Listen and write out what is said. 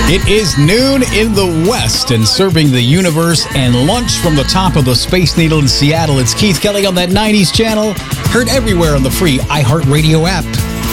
It is noon in the West and serving the universe and lunch from the top of the Space Needle in Seattle. It's Keith Kelly on that 90s channel. Heard everywhere on the free iHeartRadio app.